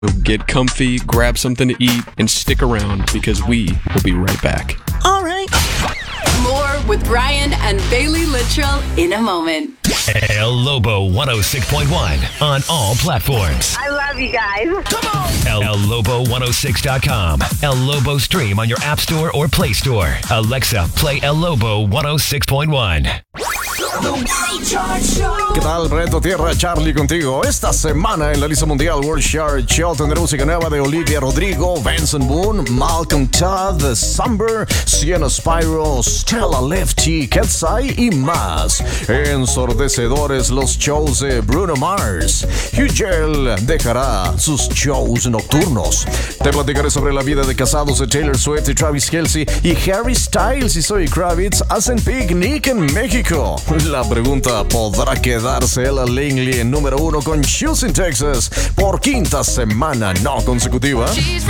Get comfy, grab something to eat, and stick around because we will be right back. All right. More with Ryan and Bailey Littrell in a moment. El Lobo 106.1 on all platforms. I love you guys. Come on! El Lobo106.com. El Lobo stream on your app store or Play Store. Alexa, play El Lobo 106.1. ¿Qué tal, Reto Tierra? Charlie contigo. Esta semana en la lista mundial World Chart Show tendrá música nueva de Olivia Rodrigo, Benson Boone, Malcolm Todd, Summer, Sienna Spyro, Stella Lefty, Ketsai y más. Ensordecedores los shows de Bruno Mars. Hugel dejará sus shows nocturnos. Te platicaré sobre la vida de casados de Taylor Swift y Travis Kelce y Harry Styles y Zoe Kravitz hacen picnic en México. La pregunta: ¿podrá quedarse Ella Langley en número 1 con Shoes in Texas por quinta semana no consecutiva?